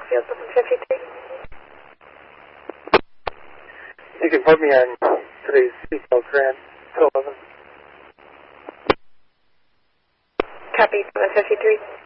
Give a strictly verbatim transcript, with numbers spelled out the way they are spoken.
Field seven fifty-three. You can put me on today's seatbelt grand eleven. Copy seven fifty-three.